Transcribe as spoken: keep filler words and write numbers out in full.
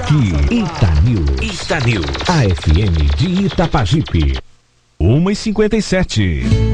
Aqui, Itanews. Itanews. A F M de Itapajipe. uma e cinquenta e sete.